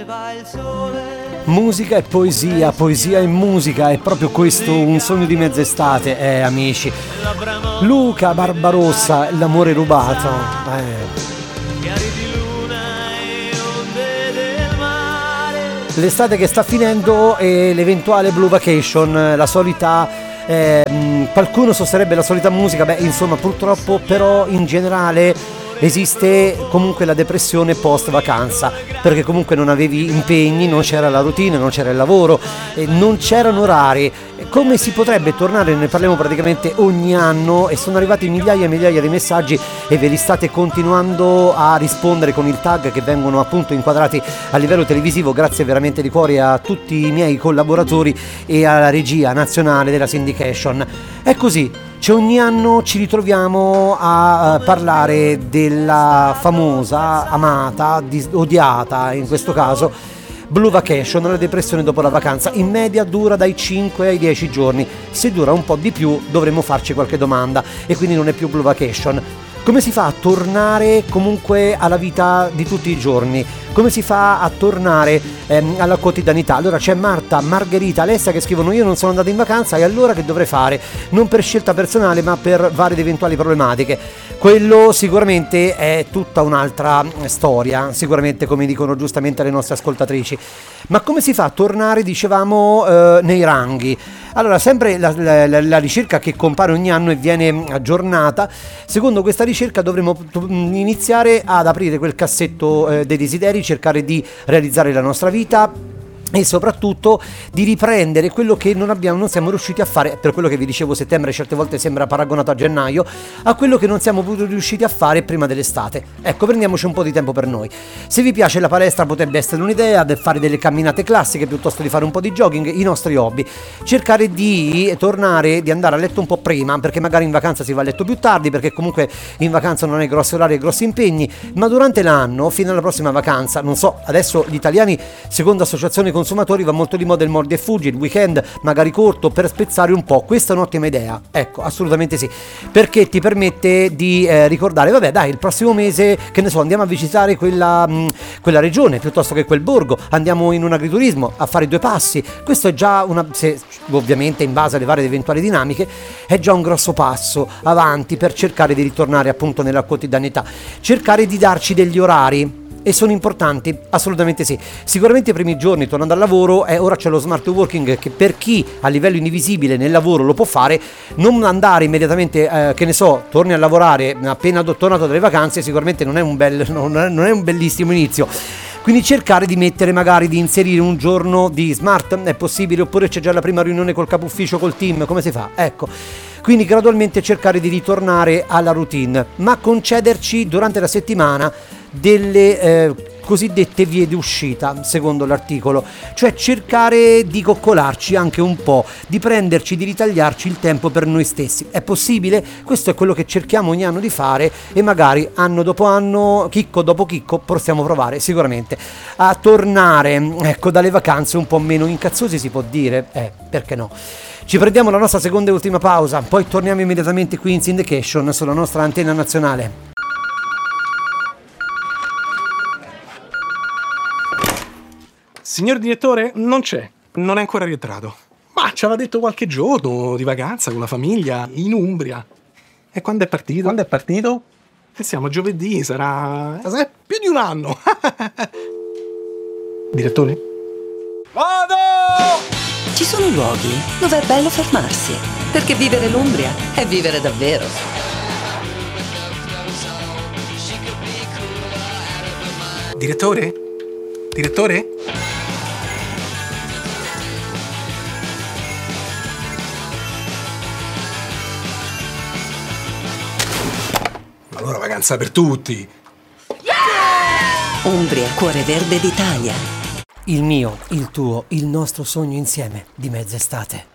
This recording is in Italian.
Musica e poesia, poesia e musica, è proprio questo un sogno di mezz'estate, amici. Luca Barbarossa, l'amore rubato. L'estate che sta finendo e l'eventuale Blue Vacation, la solita, qualcuno sosterrebbe la solita musica, insomma purtroppo però in generale esiste comunque la depressione post vacanza, perché comunque non avevi impegni, non c'era la routine, non c'era il lavoro, non c'erano orari. Come si potrebbe tornare? Ne parliamo praticamente ogni anno e sono arrivati migliaia e migliaia di messaggi e ve li state continuando a rispondere con il tag che vengono appunto inquadrati a livello televisivo. Grazie veramente di cuore a tutti i miei collaboratori e alla regia nazionale della syndication. È così. Ogni anno ci ritroviamo a parlare della famosa, amata, odiata in questo caso, Blue Vacation, la depressione dopo la vacanza. In media dura dai 5 ai 10 giorni, se dura un po' di più dovremo farci qualche domanda e quindi non è più Blue Vacation. Come si fa a tornare comunque alla vita di tutti i giorni? Come si fa a tornare alla quotidianità? Allora c'è Marta, Margherita, Alessia che scrivono: io non sono andata in vacanza e allora che dovrei fare? Non per scelta personale ma per varie ed eventuali problematiche. Quello sicuramente è tutta un'altra storia, sicuramente, come dicono giustamente le nostre ascoltatrici. Ma come si fa a tornare, dicevamo, nei ranghi? Allora, sempre la ricerca che compare ogni anno e viene aggiornata, secondo questa ricerca dovremo iniziare ad aprire quel cassetto dei desideri, cercare di realizzare la nostra vita e soprattutto di riprendere quello che non siamo riusciti a fare. Per quello che vi dicevo, settembre certe volte sembra paragonato a gennaio, a quello che non siamo riusciti a fare prima dell'estate. Ecco, prendiamoci un po' di tempo per noi. Se vi piace la palestra potrebbe essere un'idea, fare delle camminate classiche piuttosto di fare un po' di jogging, i nostri hobby. Cercare di tornare, di andare a letto un po' prima, perché magari in vacanza si va a letto più tardi, perché comunque in vacanza non hai grossi orari e grossi impegni, ma durante l'anno, fino alla prossima vacanza, non so, adesso gli italiani, secondo associazione consumatori, va molto di moda il mordi e fuggi, il weekend magari corto per spezzare un po'. Questa è un'ottima idea, ecco, assolutamente sì, perché ti permette di ricordare, vabbè dai, il prossimo mese, che ne so, andiamo a visitare quella regione piuttosto che quel borgo, andiamo in un agriturismo a fare 2 passi. Questo è già ovviamente in base alle varie eventuali dinamiche, è già un grosso passo avanti per cercare di ritornare appunto nella quotidianità, cercare di darci degli orari. E sono importanti, assolutamente sì. Sicuramente i primi giorni tornando al lavoro, ora c'è lo smart working che per chi a livello indivisibile nel lavoro lo può fare, non andare immediatamente, che ne so, torni a lavorare appena tornato dalle vacanze, sicuramente non è un bellissimo inizio. Quindi cercare di mettere, magari di inserire un giorno di smart, è possibile, oppure c'è già la prima riunione col capo ufficio, col team, come si fa? Ecco. Quindi gradualmente cercare di ritornare alla routine, ma concederci durante la settimana delle cosiddette vie di uscita, secondo l'articolo, cioè cercare di coccolarci anche un po', di prenderci, di ritagliarci il tempo per noi stessi. È possibile? Questo è quello che cerchiamo ogni anno di fare e magari anno dopo anno, chicco dopo chicco, possiamo provare sicuramente a tornare, ecco, dalle vacanze un po' meno incazzosi, si può dire, perché no? Ci prendiamo la nostra seconda e ultima pausa, poi torniamo immediatamente qui in syndication sulla nostra antenna nazionale. Signor direttore, non c'è, non è ancora rientrato. Ma ci aveva detto qualche giorno di vacanza con la famiglia in Umbria. E quando è partito? Quando è partito? Siamo a giovedì, sarà più di un anno. Direttore? Vado! Ci sono luoghi dove è bello fermarsi, perché vivere l'Umbria è vivere davvero. Direttore? Direttore? Allora vacanza per tutti. Umbria, cuore verde d'Italia. Il mio, il tuo, il nostro sogno insieme di mezz'estate.